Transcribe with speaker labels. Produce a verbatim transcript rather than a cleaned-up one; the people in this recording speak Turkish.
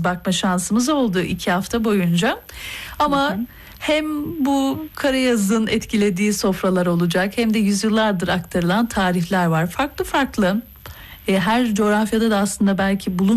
Speaker 1: bakma şansımız oldu iki hafta boyunca. Ama hı hı. hem bu Karayaz'ın etkilediği sofralar olacak, hem de yüzyıllardır aktarılan tarifler var. Farklı farklı. E, her coğrafyada da aslında belki bulun